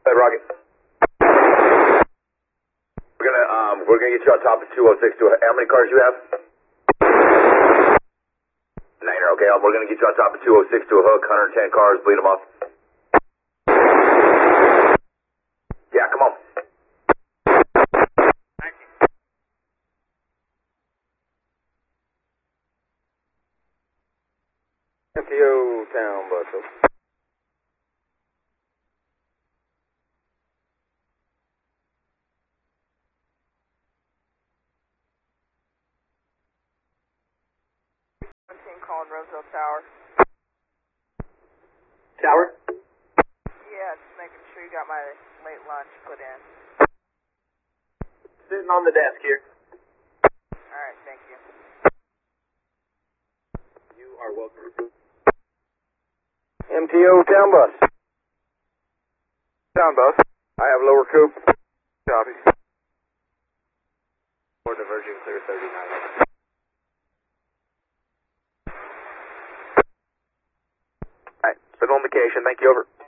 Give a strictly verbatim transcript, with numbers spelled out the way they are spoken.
Hey, Rocket. We're gonna um we're gonna get you on top of two oh six. How many cars you have? Niner. Okay, um, we're gonna get you on top of two oh six to a hook. one hundred ten cars. Bleed them off. Yeah, come on. M T O town bus. Calling Roseville Tower. Tower? Yeah, just making sure you got my late lunch put in. Sitting on the desk here. Alright, thank you. You are welcome. M T O town bus. Town bus. I have lower coupe. Copy. Or diverging clear thirty-nine. Alright, been on vacation. Thank you, over.